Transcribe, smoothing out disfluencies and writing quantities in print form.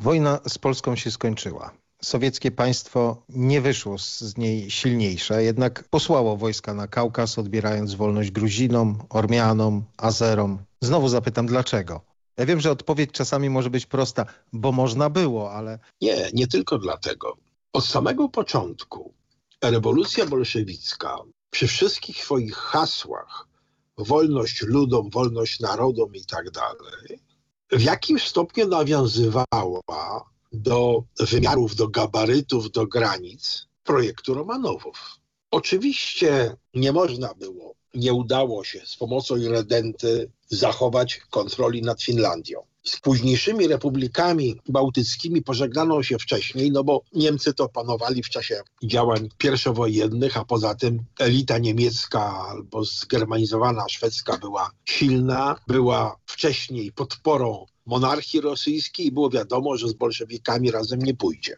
Wojna z Polską się skończyła. Sowieckie państwo nie wyszło z niej silniejsze, jednak posłało wojska na Kaukaz, odbierając wolność Gruzinom, Ormianom, Azerom. Znowu zapytam, dlaczego? Ja wiem, że odpowiedź czasami może być prosta, bo można było, ale... Nie tylko dlatego. Od samego początku rewolucja bolszewicka przy wszystkich swoich hasłach wolność ludom, wolność narodom i tak dalej, w jakimś stopniu nawiązywała do wymiarów, do gabarytów, do granic projektu Romanowów. Oczywiście nie udało się z pomocą irredenty zachować kontroli nad Finlandią. Z późniejszymi republikami bałtyckimi pożegnano się wcześniej, no bo Niemcy to panowali w czasie działań pierwszowojennych, a poza tym elita niemiecka albo zgermanizowana szwedzka była silna, była wcześniej podporą monarchii rosyjskiej i było wiadomo, że z bolszewikami razem nie pójdzie.